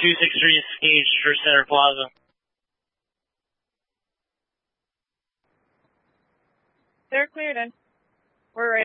263 is staged for Center Plaza. They're cleared in. We're ready.